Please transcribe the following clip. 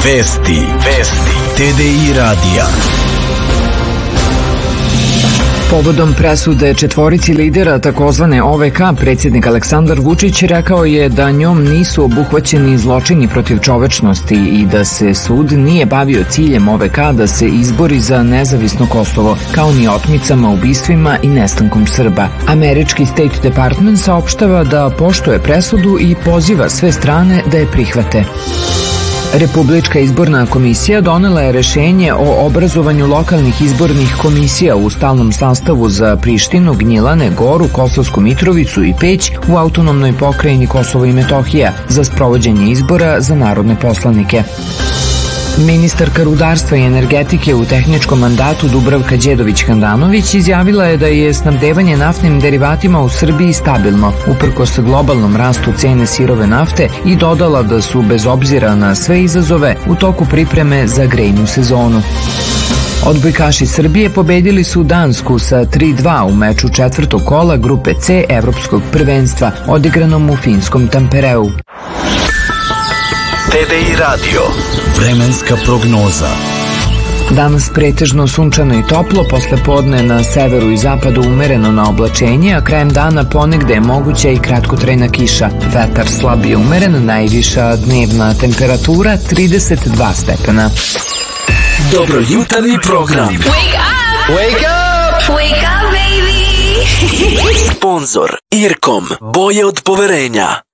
Vesti TDI radija. Povodom presude četvorici lidera takozvane OVK, predsjednik Aleksandar Vučić rekao je da njom nisu obuhvaćeni zločini protiv čovečnosti i da se sud nije bavio ciljem OVK da se izbori za nezavisno Kosovo, kao ni otmicama, ubistvima i nestankom Srba. Američki State Department saopštava da poštuje presudu i poziva sve strane da je prihvate. Republička izborna komisija donela je rešenje o obrazovanju lokalnih izbornih komisija u stalnom sastavu za Prištinu, Gnjilane, Goru, Kosovsku Mitrovicu i Peć u autonomnoj pokrajini Kosovo i Metohija za sprovođenje izbora za narodne poslanike. Ministarka rudarstva i energetike u tehničkom mandatu Dubravka Đedović-Handanović izjavila je da je snabdevanje naftnim derivatima u Srbiji stabilno, uprkos globalnom rastu cene sirove nafte, i dodala da su, bez obzira na sve izazove, u toku pripreme za grejnu sezonu. Odbojkaši Srbije pobedili su Dansku sa 3-2 u meču četvrtog kola grupe C Evropskog prvenstva, odigranom u finskom Tampereu. TDI radio. Vremenska prognoza. Danas pretežno sunčano i toplo, posle podne na severu i zapadu umereno na oblačenje, a krajem dana ponegde je moguća i kratkotrajna kiša. Vetar slab i umeren, najviša dnevna temperatura 32 stepena. Dobrojutarnji program. Wake up! Wake up! Wake up, baby! Sponzor Irkom. Boje od poverenja.